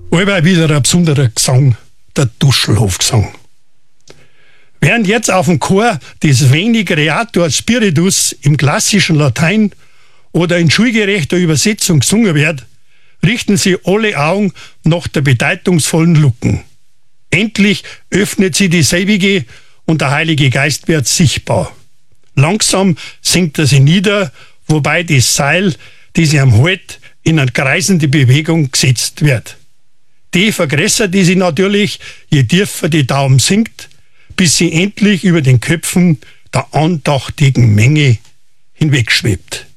Allweil wieder ein besonderer Gesang, der Duschelhofgesang. Während jetzt auf dem Chor des Veni Creator Spiritus im klassischen Latein oder in schulgerechter Übersetzung gesungen wird, richten sie alle Augen nach der bedeutungsvollen Lucken. Endlich öffnet sie dieselbige und der Heilige Geist wird sichtbar. Langsam sinkt er sie nieder, wobei das Seil, das sie am Halt, in eine kreisende Bewegung gesetzt wird. Die vergrößert sie natürlich, je tiefer die Daumen sinkt, bis sie endlich über den Köpfen der andachtigen Menge hinwegschwebt.